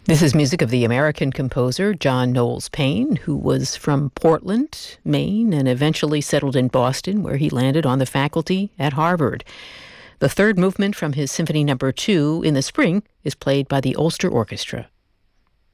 This is music of the American composer John Knowles Paine, who was from Portland, Maine, and eventually settled in Boston, where he landed on the faculty at Harvard. The third movement from his Symphony No. 2 in the spring is played by the Ulster Orchestra.